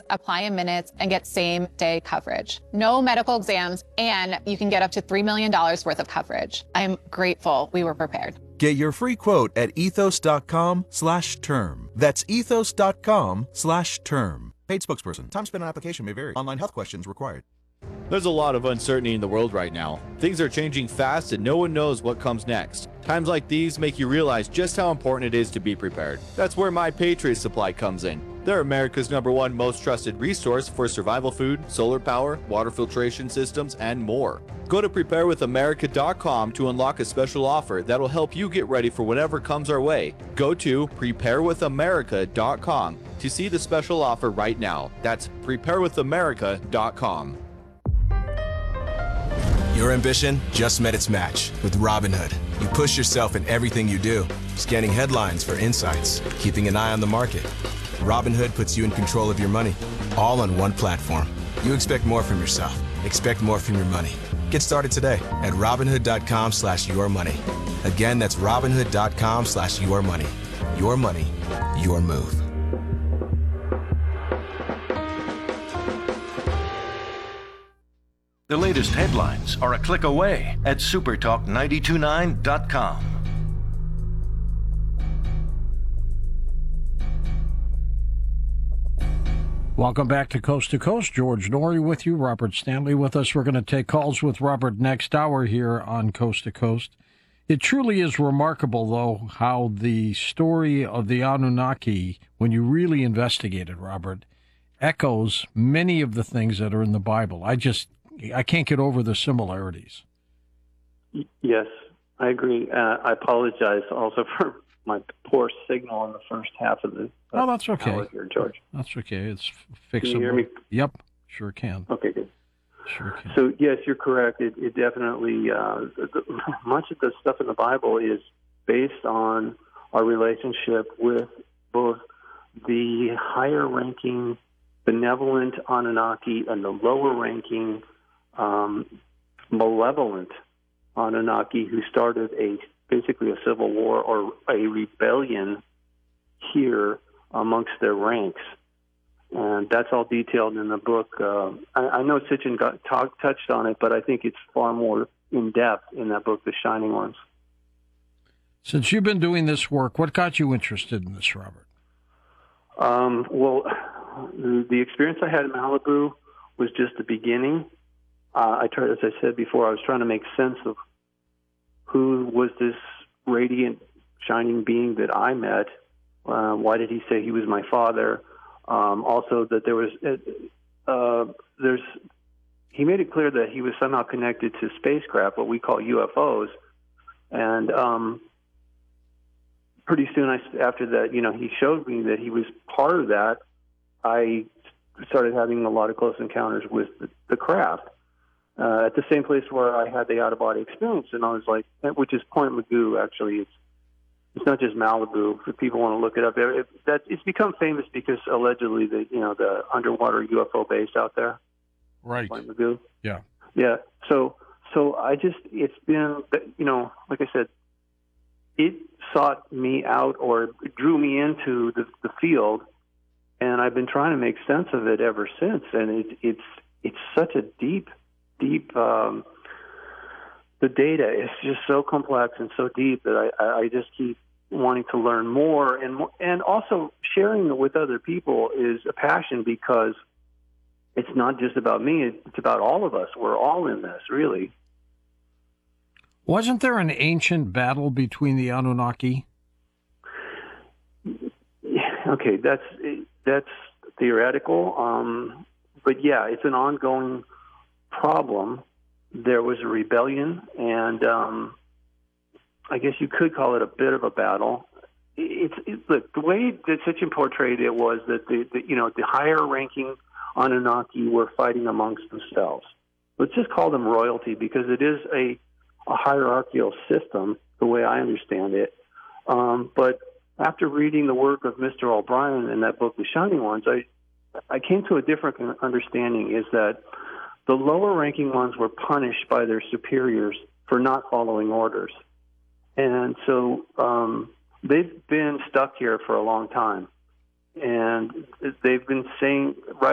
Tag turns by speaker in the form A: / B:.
A: apply in minutes, and get same-day coverage. No medical exams, and you can get up to $3 million worth of coverage. I'm grateful we were prepared.
B: Get your free quote at ethos.com/term. That's ethos.com/term. Paid spokesperson. Time spent on application may vary. Online health questions required.
C: There's a lot of uncertainty in the world right now. Things are changing fast and no one knows what comes next. Times like these make you realize just how important it is to be prepared. That's where My Patriot Supply comes in. They're America's #1 most trusted resource for survival food, solar power, water filtration systems, and more. Go to preparewithamerica.com to unlock a special offer that'll help you get ready for whatever comes our way. Go to preparewithamerica.com to see the special offer right now. That's preparewithamerica.com.
D: Your ambition just met its match with Robinhood. You push yourself in everything you do, scanning headlines for insights, keeping an eye on the market. Robinhood puts you in control of your money, all on one platform. You expect more from yourself. Expect more from your money. Get started today at Robinhood.com/yourmoney. Again, that's Robinhood.com/yourmoney. Your money, your move.
E: The latest headlines are a click away at supertalk929.com.
F: Welcome back to Coast. George Noory with you, Robert Stanley with us. We're going to take calls with Robert next hour here on Coast to Coast. It truly is remarkable, though, how the story of the Anunnaki, when you really investigate it, Robert, echoes many of the things that are in the Bible. I can't get over the similarities.
G: Yes, I agree. I apologize also for my poor signal in the first half of the
F: Oh, that's okay.
G: hour here, George.
F: That's okay. It's fixable.
G: Can you hear me?
F: Yep, sure can.
G: Okay, good.
F: Sure can.
G: So, yes, you're correct. It definitely, much of the stuff in the Bible is based on our relationship with both the higher-ranking benevolent Anunnaki and the lower-ranking malevolent Anunnaki who started basically a civil war or a rebellion here amongst their ranks. And that's all detailed in the book. I know Sitchin touched on it, but I think it's far more in-depth in that book, The Shining Ones.
F: Since you've been doing this work, what got you interested in this, Robert?
G: Well, the experience I had in Malibu was just the beginning. As I said before, I was trying to make sense of who was this radiant, shining being that I met. Why did he say he was my father? Also, that there was, he made it clear that he was somehow connected to spacecraft, what we call UFOs. And pretty soon after that, he showed me that he was part of that. I started having a lot of close encounters with the craft. At the same place where I had the out-of-body experience, and I was like, which is Point Mugu, actually. It's not just Malibu. If people want to look it up, it's become famous because allegedly the underwater UFO base out there,
F: right?
G: Point Mugu.
F: Yeah.
G: So it's been, like I said, it sought me out or drew me into the field, and I've been trying to make sense of it ever since. And it's such a deep. The data is just so complex and so deep that I just keep wanting to learn more, and also sharing it with other people is a passion because it's not just about me, it's about all of us. We're all in this, really.
F: Wasn't there an ancient battle between the Anunnaki?
G: Okay, that's theoretical, but yeah, it's an ongoing problem. There was a rebellion, and I guess you could call it a bit of a battle. Look, the way that Sitchin portrayed it was that the higher-ranking Anunnaki were fighting amongst themselves. Let's just call them royalty because it is a hierarchical system, the way I understand it. But after reading the work of Mr. O'Brien in that book, The Shining Ones, I came to a different understanding, is that the lower-ranking ones were punished by their superiors for not following orders. And so they've been stuck here for a long time. And they've been saying, right